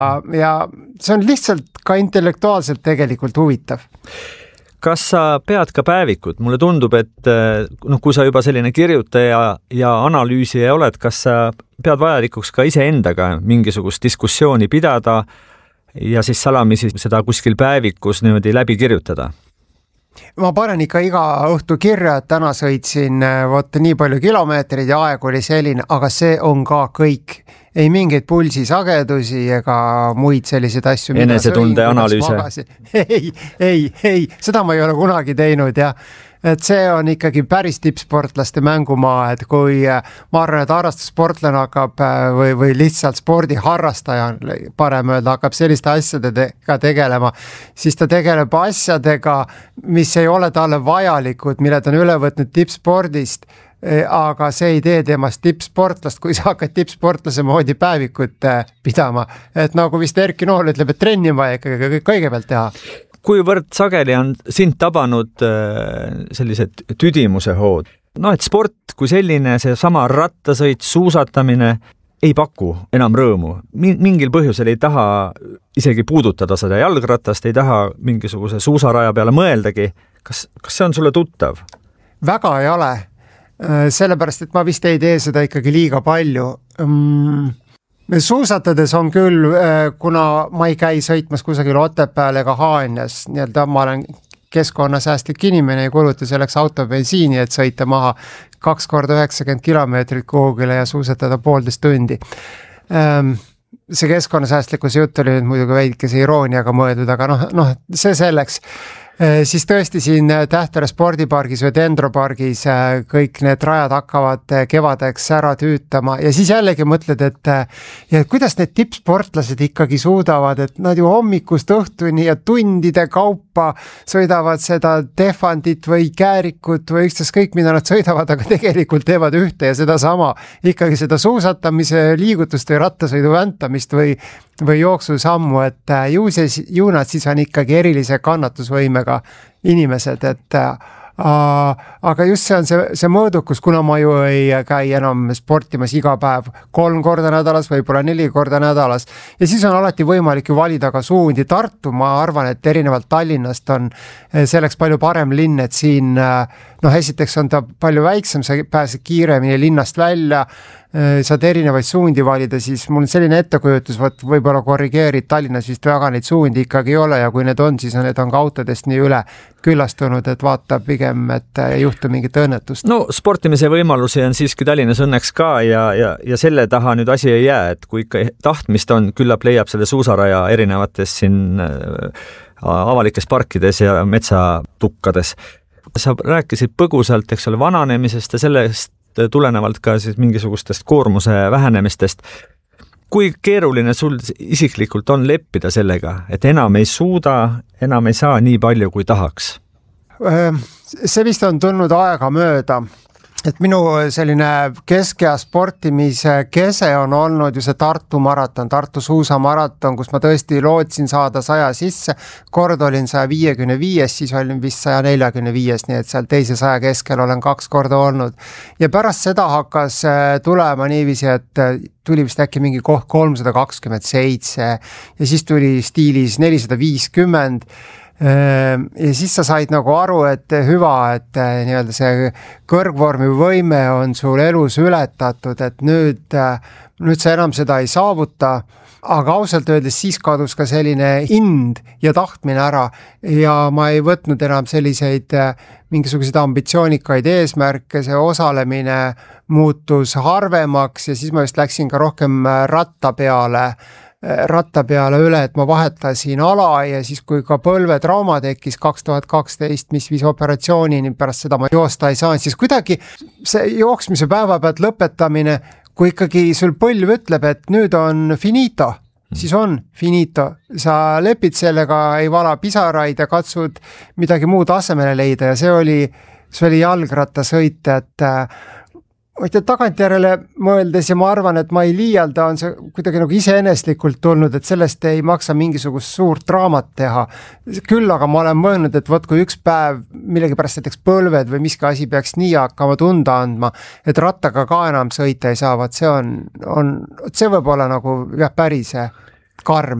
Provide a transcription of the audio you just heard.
ja see on lihtsalt ka intellektuaalselt tegelikult huvitav. Kas sa pead ka päevikut? Mulle tundub, et kui sa juba selline kirjutaja ja analüüsija oled, kas sa pead vajalikuks ka iseendaga mingisugust diskussiooni pidada ja siis salamisi seda kuskil päevikus niimoodi läbi kirjutada? Ma panen ikka iga õhtu kirja, et täna sõitsin nii palju kilomeetreid ja aeg oli selline, aga see on ka kõik. Ei mingeid pulsisagedusi ega muid selliseid asju. Enesetunde analüüse. Ei, seda ma ei ole kunagi teinud ja et see on ikkagi päris tippsportlaste mängumaa, et kui ma arvan, et harrastussportlane hakkab või lihtsalt spordiharrastaja, parem öelda, hakkab selliste asjadega tegelema, siis ta tegeleb asjadega, mis ei ole talle vajalikud, mille ta on üle võtnud tippspordist, aga see ei tee temast tippsportlast, kui sa hakkad tippsportlase moodi päevikut pidama. Et nagu vist Erki Nool ütleb, et trenni vaja ikkagi kõigepealt teha. Kuivõrd sageli on sind tabanud sellised tüdimuse hood? Et sport kui selline, see sama rattasõit, suusatamine ei paku enam rõõmu. Mingil põhjusel ei taha isegi puudutada seda jalgratast, ei taha mingisuguse suusaraja peale mõeldagi. Kas see on sulle tuttav? Väga ei ole. Sellepärast, et ma vist ei tee seda ikkagi liiga palju. Suusatades on küll, kuna ma ei käi sõitmas kusagil Otepääl ega Haanjas, ma olen keskkonnasäästlik inimene ja kuluta selleks autobensiini, et sõita maha 2 korda 90 kilomeetrit kuhugile ja suusatada 1,5 tundi. See keskkonnasäästlikkuse jutt oli nüüd muidugi veidikese irooniaga mõeldud, aga see selleks. Siis tõesti siin Tähtvere spordipargis või Dendropargis kõik need rajad hakkavad kevadeks ära tüütama ja siis jällegi mõtled, et kuidas need tippsportlased ikkagi suudavad, et nad ju hommikust õhtuni ja tundide kaupa sõidavad seda defandit või käärikut või ükskõik mida nad sõidavad, aga tegelikult teevad ühte ja seda sama, ikkagi seda suusatamise liigutust või rattasõidu väntamist või jooksusammu, et ju nad siis on ikkagi erilise kannatusvõimega inimesed, aga just see on see mõõdukus, kuna ma ju ei käi enam sportimas iga päev 3 korda nädalas, võib-olla 4 korda nädalas ja siis on alati võimalik ju valida ka suundi. Tartu, ma arvan, et erinevalt Tallinnast on selleks palju parem linn, et siin esiteks on ta palju väiksem, sa pääsed kiiremini linnast välja, saad erinevaid suundi valida, siis mul on selline ettekujutus, võib-olla korrigeerid, Tallinnas vist väga neid suundi ikkagi ei ole ja kui need on, siis need on ka autodest nii üle küllastunud, et vaata pigem, et ei juhtu mingit õnnetust. Sportimise võimalusi on siiski Tallinnas õnneks ka ja selle taha nüüd asi ei jää, et kui ikka tahtmist on, küllap leiab selle suusaraja erinevates siin avalikes parkides ja metsatukkades. Sa rääkisid põgusalt, eks ole, vananemisest ja sellest tulenevalt ka siis mingisugustest koormuse vähenemistest. Kui keeruline sul isiklikult on leppida sellega, et enam ei suuda, enam ei saa nii palju, kui tahaks? See vist on tulnud aega mööda. Et minu selline keskea sportimise kese on olnud ju see Tartu maraton, Tartu suusamaraton, kus ma tõesti lootsin saada 100 sisse. Kord olin 155, siis olin vist 145, nii et seal teise 100 keskel olen 2 korda olnud. Ja pärast seda hakkas tulema niiviisi, et tuli vist äkki mingi koht 327 ja siis tuli stiilis 450. Ja siis sa said nagu aru, et hüva, et nii-öelda see kõrgvormi võime on sul elus ületatud, et nüüd sa enam seda ei saavuta, aga ausalt öeldes siis kadus ka selline ind ja tahtmine ära ja ma ei võtnud enam selliseid mingisuguseid ambitsioonikaid eesmärke, see osalemine muutus harvemaks ja siis ma just läksin ka rohkem ratta peale üle, et ma vahetasin ala ja siis kui ka põlvetrauma tekkis 2012, mis viis operatsioonini, pärast seda ma joosta ei saanud, siis kuidagi see jooksmise päeva pealt lõpetamine, kui ikkagi sul põlv ütleb, et nüüd on finito, siis on finito. Sa lepid sellega, ei vala pisaraid ja katsud midagi muud asemele leida ja see oli jalgrattasõit, et tagantjärele mõeldes ja ma arvan, et ma ei liialda, on see kuidagi nagu iseeneslikult tulnud, et sellest ei maksa mingisugust suurt draamat teha. Küll aga ma olen mõelnud, et kui üks päev millegipärast näiteks põlved või miski asi peaks nii hakkama tunda andma, et rattaga ka enam sõita ei saa, see võib olla nagu päris. karm.